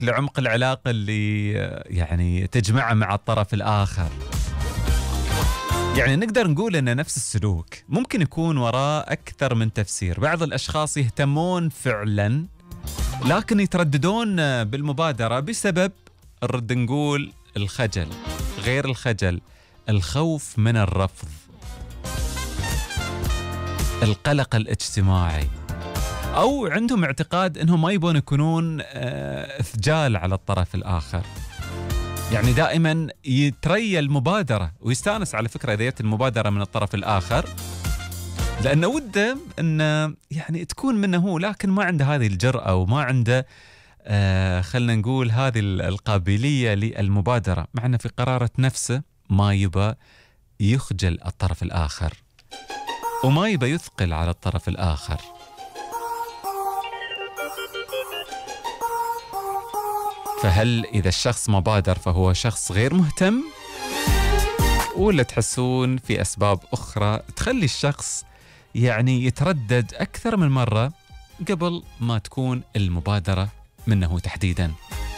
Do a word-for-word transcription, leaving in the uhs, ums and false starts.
لعمق العلاقة اللي يعني تجمعه مع الطرف الآخر. يعني نقدر نقول أن نفس السلوك ممكن يكون وراه أكثر من تفسير. بعض الأشخاص يهتمون فعلا لكن يترددون بالمبادرة بسبب الرد نقول الخجل، غير الخجل الخوف من الرفض، القلق الاجتماعي، أو عندهم اعتقاد أنهم ما يبون يكونون إثجال على الطرف الآخر. يعني دائما يتريى المبادرة ويستانس على فكرة إذا جت المبادرة من الطرف الآخر، لأنه وده أن يعني تكون منه هو، لكن ما عنده هذه الجرأة وما عنده آه خلنا نقول هذه القابلية للمبادرة، مع أنه في قرارة نفسه ما يبى يخجل الطرف الآخر وما يبى يثقل على الطرف الآخر. فهل إذا الشخص ما بادر فهو شخص غير مهتم، ولا تحسون في أسباب أخرى تخلي الشخص يعني يتردد أكثر من مرة قبل ما تكون المبادرة منه تحديداً؟